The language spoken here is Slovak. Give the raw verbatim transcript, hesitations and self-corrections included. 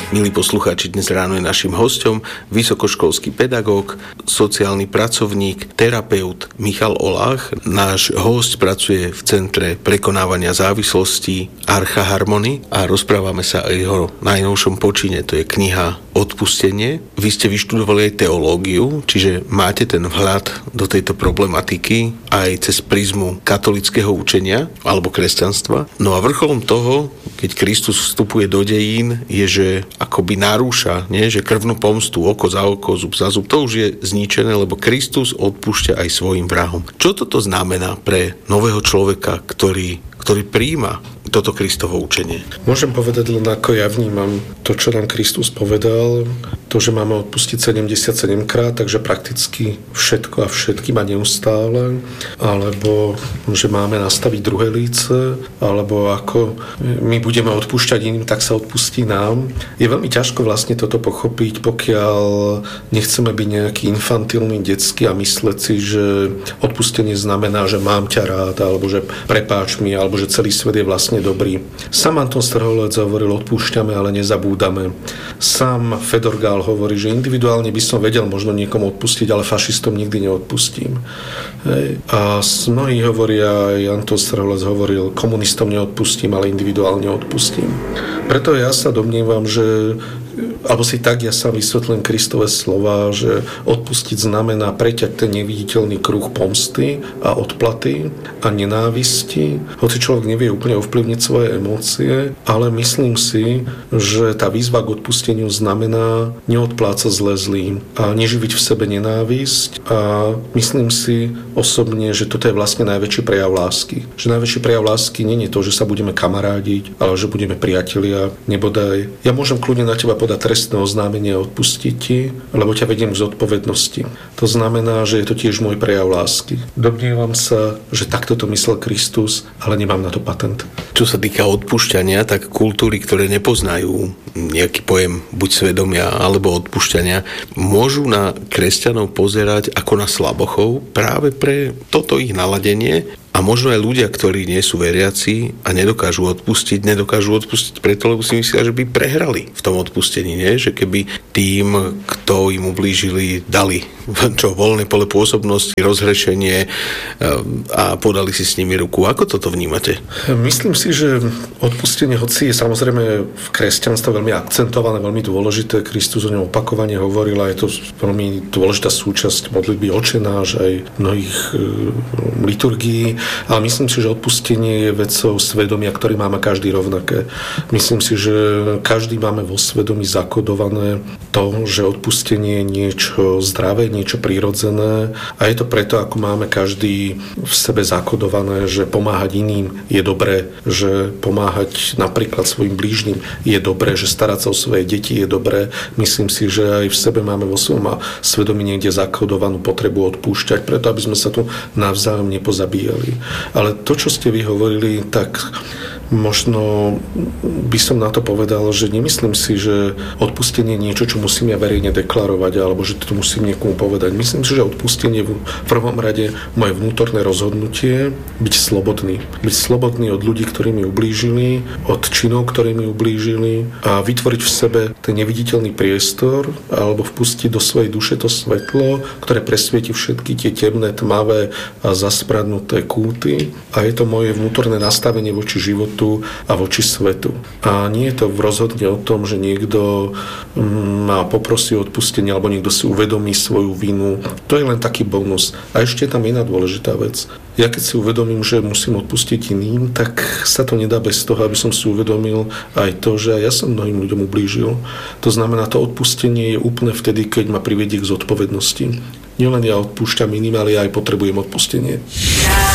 Milí poslucháči, dnes ráno je našim hosťom vysokoškolský pedagóg, sociálny pracovník, terapeut Michal Olach. Náš hosť pracuje v Centre prekonávania závislostí Archa Harmony a rozprávame sa o jeho najnovšom počine, to je kniha Odpustenie. Vy ste vyštudovali aj teológiu, čiže máte ten vhľad do tejto problematiky aj cez prizmu katolického učenia alebo kresťanstva. No a vrcholom toho, keď Kristus vstupuje do dejín, je, že akoby narúša, nie? Že krvnú pomstu, oko za oko, zub za zub, to už je zničené, lebo Kristus odpúšťa aj svojim vrahom. Čo toto znamená pre nového človeka, ktorý, ktorý prijíma toto Kristovo učenie? Môžem povedať len, ako ja vnímam to, čo nám Kristus povedal, to, že máme odpustiť sedemdesiatsedem krát, takže prakticky všetko a všetkým a neustále, alebo že máme nastaviť druhé líce, alebo ako my budeme odpúšťať iným, tak sa odpustí nám. Je veľmi ťažko vlastne toto pochopiť, pokiaľ nechceme byť nejaký infantilný, detský a mysleť si, že odpustenie znamená, že mám ťa rád, alebo že prepáč mi, alebo že celý svet je vlastne dobrý. Sám Anton Strholec hovoril, odpúšťame, ale nezabúdame. Sám Fedor Gál hovorí, že individuálne by som vedel možno niekomu odpustiť, ale fašistom nikdy neodpustím. Hej. A mnohí hovoria, aj Anton Strholec hovoril, komunistom neodpustím, ale individuálne odpustím. Preto ja sa domnievam, že alebo si tak ja sa vysvetlím Kristove slova, že odpustiť znamená preťať ten neviditeľný kruh pomsty a odplaty a nenávisti. Hoci človek nevie úplne ovplyvniť svoje emócie, ale myslím si, že tá výzva k odpusteniu znamená neodplácať zle zlým a neživiť v sebe nenávisť, a myslím si osobne, že toto je vlastne najväčší prejav lásky. Že najväčší prejav lásky nie je to, že sa budeme kamarádiť, ale že budeme priatelia, nebodaj. Ja môžem kľudne na teba podať trestné oznámenie a odpustiť ti, lebo ťa vediem k zodpovednosti. To znamená, že je to tiež môj prejav lásky. Domnievam sa, že takto to myslel Kristus, ale nemám na to patent. Čo sa týka odpúšťania, tak kultúry, ktoré nepoznajú nejaký pojem buď svedomia alebo odpúšťania, môžu na kresťanov pozerať ako na slabochov práve pre toto ich naladenie. A možno aj ľudia, ktorí nie sú veriaci a nedokážu odpustiť, nedokážu odpustiť preto, lebo si myslia, že by prehrali v tom odpustení, nie? Že keby tým, kto im ublížili, dali čo voľné pole pôsobnosti, rozhrešenie a podali si s nimi ruku. Ako toto vnímate? Myslím si, že odpustenie, hoci je samozrejme v kresťanstve veľmi akcentované, veľmi dôležité, Kristus o ňom opakovane hovoril a je to veľmi dôležitá súčasť modlitby Otčenáš aj mnohých liturgií. Ale myslím si, že odpustenie je vecou svedomia, ktorý máme každý rovnaké. Myslím si, že každý máme vo svedomí zakodované to, že odpustenie je niečo zdravé, niečo prirodzené, a je to preto, ako máme každý v sebe zakodované, že pomáhať iným je dobré, že pomáhať napríklad svojim blížnym je dobré, že starať sa o svoje deti je dobré. Myslím si, že aj v sebe máme vo svojom svedomí niekde zakodovanú potrebu odpúšťať, preto aby sme sa tu navzájom nepozabíjali. Ale to, čo ste vy hovorili, tak možno by som na to povedal, že nemyslím si, že odpustenie je niečo, čo musím ja verejne deklarovať, alebo že to musím niekomu povedať. Myslím si, že odpustenie v prvom rade moje vnútorné rozhodnutie byť slobodný. Byť slobodný od ľudí, ktorí mi ublížili, od činov, ktorí mi ublížili, a vytvoriť v sebe ten neviditeľný priestor alebo vpustiť do svojej duše to svetlo, ktoré presvieti všetky tie temné, tmavé a zaspradnuté kúty, a je to moje vnútorné nastavenie voči životu a voči svetu. A nie je to rozhodne o tom, že niekto ma poprosí o odpustenie alebo niekto si uvedomí svoju vinu. To je len taký bonus. A ešte je tam iná dôležitá vec. Ja keď si uvedomím, že musím odpustiť iným, tak sa to nedá bez toho, aby som si uvedomil aj to, že ja som mnohým ľuďom ublížil. To znamená, to odpustenie je úplne vtedy, keď ma privedie k zodpovednosti. Nielen ja odpúšťam iným, ale ja aj potrebujem odpustenie.